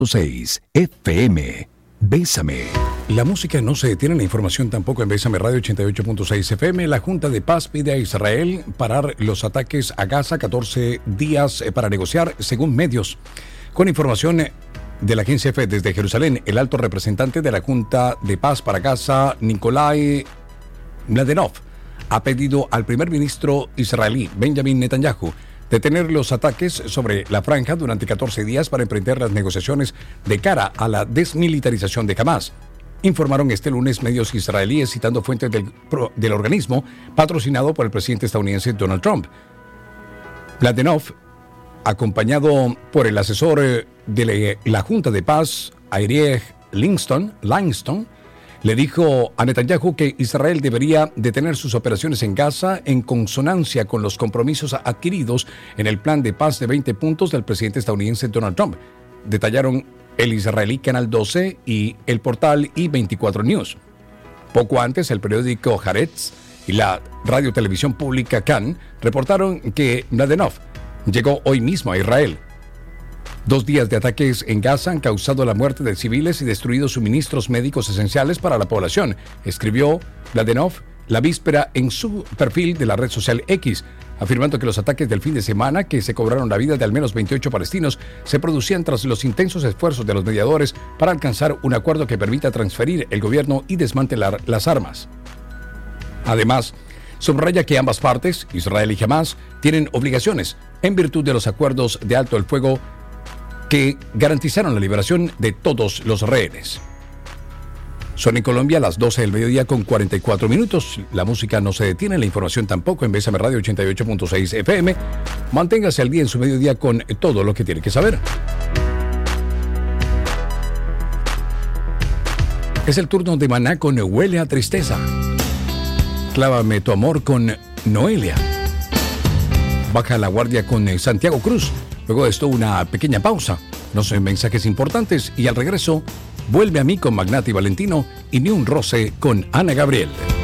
6 FM. Bésame. La música no se detiene, la información tampoco en Bésame Radio 88.6 FM. La Junta de Paz pide a Israel parar los ataques a Gaza, 14 días para negociar, según medios. Con información de la agencia EFE desde Jerusalén, el alto representante de la Junta de Paz para Gaza, Nikolai Mladenov, ha pedido al primer ministro israelí, Benjamin Netanyahu, detener los ataques sobre la franja durante 14 días para emprender las negociaciones de cara a la desmilitarización de Hamas. Informaron este lunes medios israelíes citando fuentes del organismo patrocinado por el presidente estadounidense Donald Trump. Mladenov, acompañado por el asesor de la Junta de Paz, Arieh Langston, le dijo a Netanyahu que Israel debería detener sus operaciones en Gaza en consonancia con los compromisos adquiridos en el plan de paz de 20 puntos del presidente estadounidense Donald Trump. Detallaron el israelí Canal 12 y el portal I24 News. Poco antes, el periódico Haaretz y la radio-televisión pública Kan reportaron que Mladenov llegó hoy mismo a Israel. 2 días de ataques en Gaza han causado la muerte de civiles y destruido suministros médicos esenciales para la población, escribió Mladenov la víspera en su perfil de la red social X, afirmando que los ataques del fin de semana, que se cobraron la vida de al menos 28 palestinos, se producían tras los intensos esfuerzos de los mediadores para alcanzar un acuerdo que permita transferir el gobierno y desmantelar las armas. Además, subraya que ambas partes, Israel y Hamas, tienen obligaciones en virtud de los acuerdos de alto el fuego que garantizaron la liberación de todos los rehenes. Son en Colombia las 12 del mediodía con 44 minutos. La música no se detiene, la información tampoco en Bésame Radio 88.6 FM. Manténgase al día en su mediodía con todo lo que tiene que saber. Es el turno de Maná con Huele a Tristeza. Clávame tu amor con Noelia. Baja la guardia con Santiago Cruz. Luego de esto, una pequeña pausa, unos mensajes importantes y al regreso, Vuelve a mí con Magnati Valentino y Ni un roce con Ana Gabriel.